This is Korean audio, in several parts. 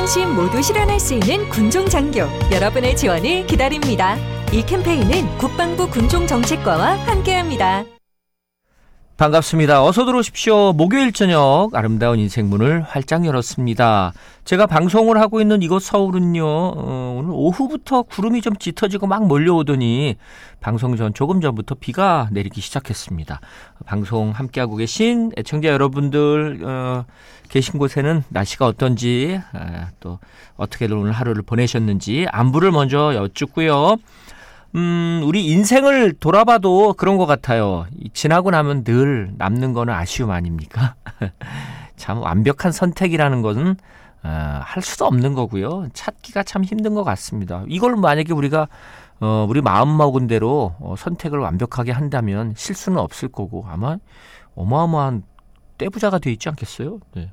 안심 모두 실현할 수 있는 군종장교 여러분의 지원을 기다립니다. 이 캠페인은 국방부 군종정책과와 함께합니다. 반갑습니다. 어서 들어오십시오. 목요일 저녁 아름다운 인생문을 활짝 열었습니다. 제가 방송을 하고 있는 이곳 서울은요, 오늘 오후부터 구름이 좀 짙어지고 막 몰려오더니 방송 전 조금 전부터 비가 내리기 시작했습니다. 방송 함께하고 계신 애청자 여러분들 계신 곳에는 날씨가 어떤지, 또 어떻게들 오늘 하루를 보내셨는지 안부를 먼저 여쭙고요. 우리 인생을 돌아봐도 그런 것 같아요. 지나고 나면 늘 남는 거는 아쉬움 아닙니까? 참 완벽한 선택이라는 것은 할 수도 없는 거고요. 찾기가 참 힘든 것 같습니다. 이걸 만약에 우리가 우리 마음먹은 대로 선택을 완벽하게 한다면 실수는 없을 거고 아마 어마어마한 떼부자가 돼 있지 않겠어요? 네.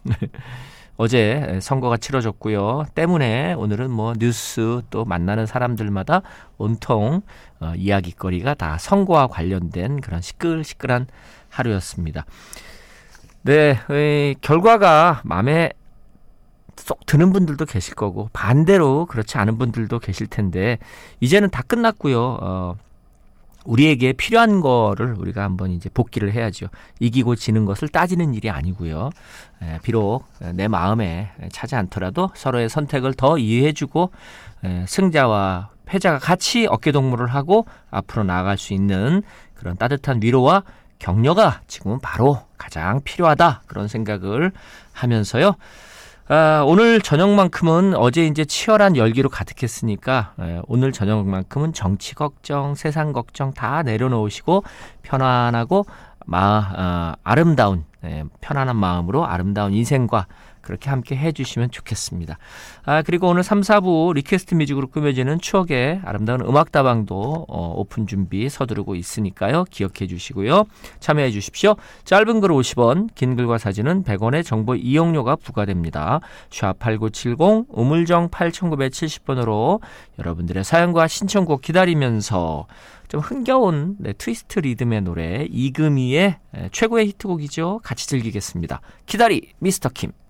어제 선거가 치러졌고요. 때문에 오늘은 뭐 뉴스 또 만나는 사람들마다 온통 이야기거리가 다 선거와 관련된 그런 시끌시끌한 하루였습니다. 네, 결과가 마음에 쏙 드는 분들도 계실 거고 반대로 그렇지 않은 분들도 계실 텐데 이제는 다 끝났고요. 우리에게 필요한 거를 우리가 한번 이제 복기를 해야죠. 이기고 지는 것을 따지는 일이 아니고요. 비록 내 마음에 차지 않더라도 서로의 선택을 더 이해해주고 승자와 패자가 같이 어깨동무를 하고 앞으로 나아갈 수 있는 그런 따뜻한 위로와 격려가 지금은 바로 가장 필요하다. 그런 생각을 하면서요. 오늘 저녁만큼은 어제 이제 치열한 열기로 가득했으니까 오늘 저녁만큼은 정치 걱정, 세상 걱정 다 내려놓으시고 편안하고 아름다운 편안한 마음으로 아름다운 인생과 그렇게 함께 해주시면 좋겠습니다. 그리고 오늘 3, 4부 리퀘스트 뮤직으로 꾸며지는 추억의 아름다운 음악다방도 오픈 준비 서두르고 있으니까요. 기억해 주시고요. 참여해 주십시오. 짧은 글 50원, 긴 글과 사진은 100원의 정보 이용료가 부과됩니다. 샵8970 우물정 8970번으로 여러분들의 사연과 신청곡 기다리면서 좀 흥겨운 트위스트 리듬의 노래 이금희의 최고의 히트곡이죠. 같이 즐기겠습니다. 기다리 미스터 킴.